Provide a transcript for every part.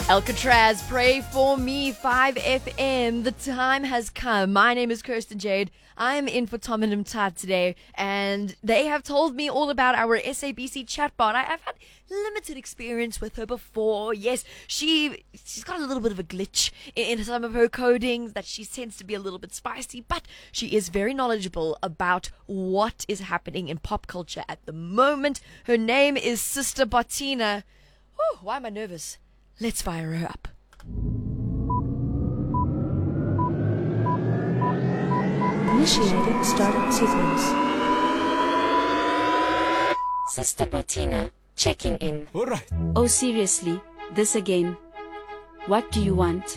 Alcatraz, pray for me, 5FM. The time has come. My name is Kirsten Jade. I'm in for Tom and Mtat today, and they have told me all about our SABC chatbot. I've had limited experience with her before. Yes, she's got a little bit of a glitch in some of her coding that she tends to be a little bit spicy, but she is very knowledgeable about what is happening in pop culture at the moment. Her name is Sister Botina. Oh, why am I nervous? Let's fire her up. Initiating startup sequence. Sister Botina, checking in. All right. Oh, seriously? This again? What do you want?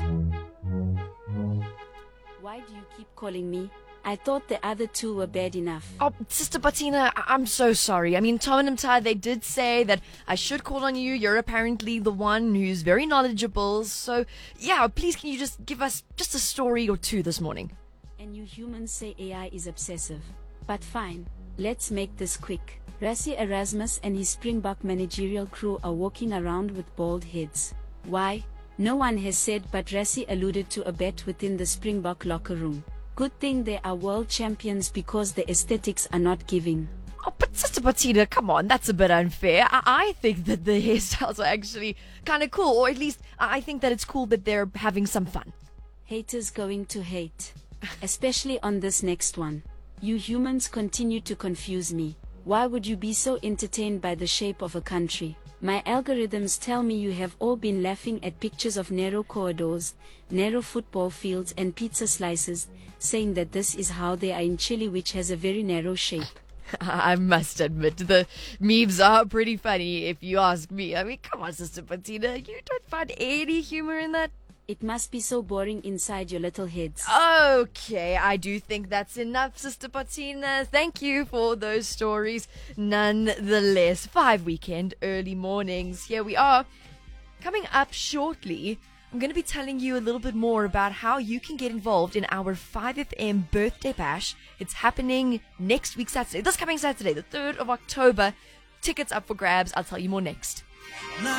Why do you keep calling me? I thought the other two were bad enough. Oh, Sister Botina, I'm so sorry. I mean, Tom and Mtai, they did say that I should call on you. You're apparently the one who's very knowledgeable. So, yeah, please can you just give us just a story or two this morning? And you humans say AI is obsessive. But fine, let's make this quick. Rassie Erasmus and his Springbok managerial crew are walking around with bald heads. Why? No one has said, but Rassie alluded to a bet within the Springbok locker room. Good thing they are world champions because the aesthetics are not giving. Oh, but Sister Botina, come on, that's a bit unfair. I think that the hairstyles are actually kind of cool, or at least I think that it's cool that they're having some fun. Haters going to hate. Especially on this next one. You humans continue to confuse me. Why would you be so entertained by the shape of a country? My algorithms tell me you have all been laughing at pictures of narrow corridors, narrow football fields and pizza slices, saying that this is how they are in Chile, which has a very narrow shape. I must admit, the memes are pretty funny if you ask me. I mean, come on, Sister Botina, you don't find any humor in that? It must be so boring inside your little heads. Okay, I do think that's enough, Sister Botina. Thank you for those stories. Nonetheless, 5 weekend early mornings. Here we are. Coming up shortly, I'm going to be telling you a little bit more about how you can get involved in our 5FM birthday bash. It's happening next week, Saturday. This coming Saturday, the 3rd of October. Tickets up for grabs. I'll tell you more next.